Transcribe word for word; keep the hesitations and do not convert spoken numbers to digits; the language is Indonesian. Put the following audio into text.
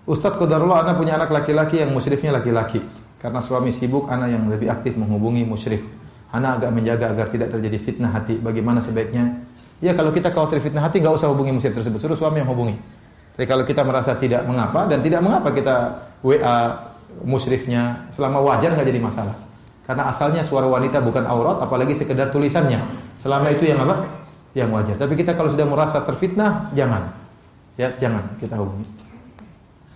Ustaz qadarullah ana punya anak laki-laki yang musyrifnya laki-laki. Karena suami sibuk, ana yang lebih aktif menghubungi musyrif. Ana agak menjaga agar tidak terjadi fitnah hati. Bagaimana sebaiknya? Ya kalau kita khawatir fitnah hati, enggak usah hubungi musyrif tersebut. Suruh suami yang hubungi. Tapi kalau kita merasa tidak mengapa dan tidak mengapa kita W A musyrifnya, selama wajar enggak jadi masalah. Karena asalnya suara wanita bukan aurat, apalagi sekedar tulisannya. Selama itu yang apa? Yang wajar. Tapi kita kalau sudah merasa terfitnah, jangan. Ya, jangan kita hubungi.